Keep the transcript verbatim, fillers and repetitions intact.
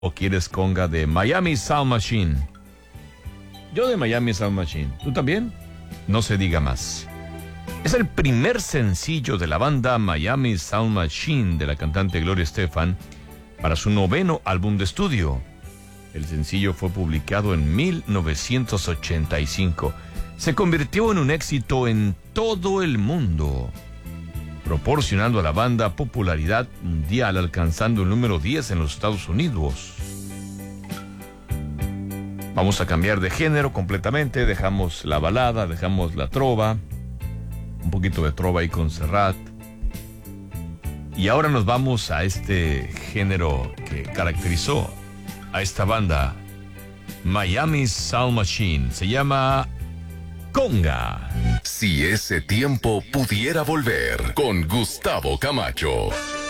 ¿O quieres conga de Miami Sound Machine? Yo de Miami Sound Machine. ¿Tú también? No se diga más. Es el primer sencillo de la banda Miami Sound Machine de la cantante Gloria Estefan para su noveno álbum de estudio. El sencillo fue publicado en mil novecientos ochenta y cinco. Se convirtió en un éxito en todo el mundo, proporcionando a la banda popularidad mundial, alcanzando el número diez en los Estados Unidos. Vamos a cambiar de género completamente, dejamos la balada, dejamos la trova, un poquito de trova ahí con Serrat. Y ahora nos vamos a este género que caracterizó a esta banda, Miami Sound Machine. Se llama conga. Si ese tiempo pudiera volver, con Gustavo Camacho.